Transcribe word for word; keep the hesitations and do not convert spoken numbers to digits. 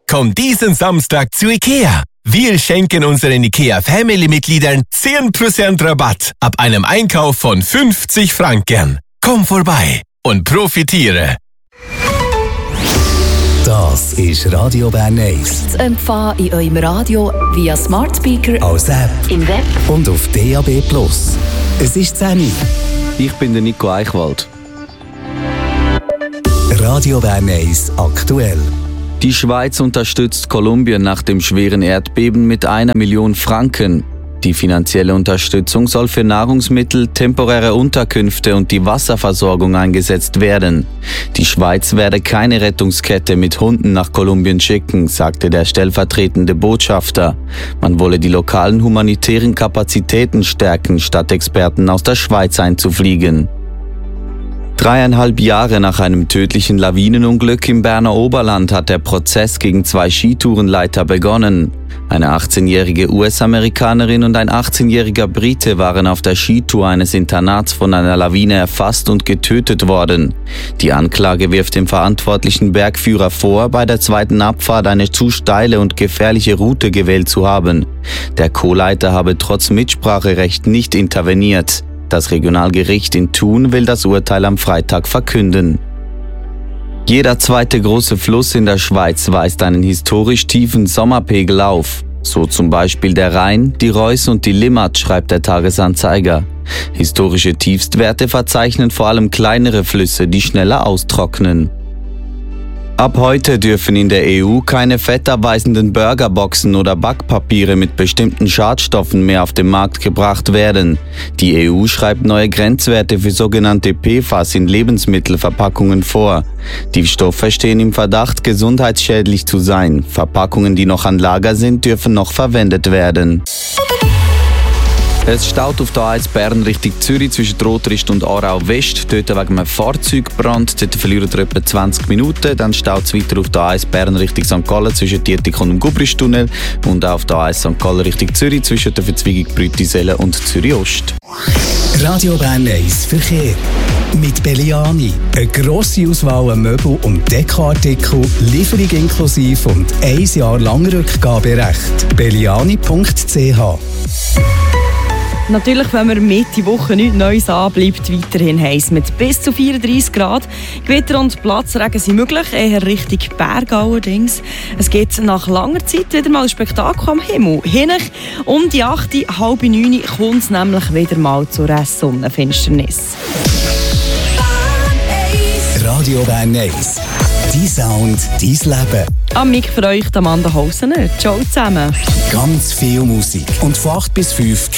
Komm diesen Samstag zu Ikea. Wir schenken unseren IKEA-Family-Mitgliedern zehn Prozent Rabatt ab einem Einkauf von fünfzig Franken. Komm vorbei und profitiere. Das ist Radio Bern eins. Zu empfangen in eurem Radio via Smart Speaker, als App, im Web und auf D A B plus. Es ist zehn Uhr. Ich bin der Nico Eichwald. Radio Bern eins aktuell. Die Schweiz unterstützt Kolumbien nach dem schweren Erdbeben mit einer Million Franken. Die finanzielle Unterstützung soll für Nahrungsmittel, temporäre Unterkünfte und die Wasserversorgung eingesetzt werden. Die Schweiz werde keine Rettungskette mit Hunden nach Kolumbien schicken, sagte der stellvertretende Botschafter. Man wolle die lokalen humanitären Kapazitäten stärken, statt Experten aus der Schweiz einzufliegen. Dreieinhalb Jahre nach einem tödlichen Lawinenunglück im Berner Oberland hat der Prozess gegen zwei Skitourenleiter begonnen. Eine achtzehnjährige U S-Amerikanerin und ein achtzehnjähriger Brite waren auf der Skitour eines Internats von einer Lawine erfasst und getötet worden. Die Anklage wirft dem verantwortlichen Bergführer vor, bei der zweiten Abfahrt eine zu steile und gefährliche Route gewählt zu haben. Der Co-Leiter habe trotz Mitspracherecht nicht interveniert. Das Regionalgericht in Thun will das Urteil am Freitag verkünden. Jeder zweite große Fluss in der Schweiz weist einen historisch tiefen Sommerpegel auf. So zum Beispiel der Rhein, die Reuss und die Limmat, schreibt der Tagesanzeiger. Historische Tiefstwerte verzeichnen vor allem kleinere Flüsse, die schneller austrocknen. Ab heute dürfen in der E U keine fettabweisenden Burgerboxen oder Backpapiere mit bestimmten Schadstoffen mehr auf den Markt gebracht werden. Die E U schreibt neue Grenzwerte für sogenannte P F A S in Lebensmittelverpackungen vor. Die Stoffe stehen im Verdacht, gesundheitsschädlich zu sein. Verpackungen, die noch an Lager sind, dürfen noch verwendet werden. Es staut auf der A eins Bern Richtung Zürich zwischen Rotrist und Aarau West. Dort wegen einem Fahrzeugbrand. Dort verlieren wir etwa zwanzig Minuten. Dann staut es weiter auf der A eins Bern Richtung Sankt Gallen zwischen Dietikon und dem Gubristunnel. Und auf der A eins Sankt Gallen Richtung Zürich zwischen der Verzweigung Brütisellen und Zürich Ost. Radio Bern eins Verkehr. Mit Belliani. Eine grosse Auswahl an Möbel- und Dekoartikel, Lieferung inklusive und ein Jahr lang Rückgaberecht. belliani punkt c h. Natürlich, wenn wir Mitte Woche nichts Neues an, bleibt weiterhin heiß mit bis zu vierunddreissig Grad. Gewitter und Platzregen sind möglich, eher Richtung Berg allerdings. Es gibt nach langer Zeit wieder mal ein Spektakel am Himmel. Hinech um die acht, halb neun kommt es nämlich wieder mal zur Sonnenfinsternis. Radio Bern eins. Dein Sound, dein Leben. Am Mic für euch Amanda Hausener. Ciao zusammen. Ganz viel Musik. Und von acht bis fünf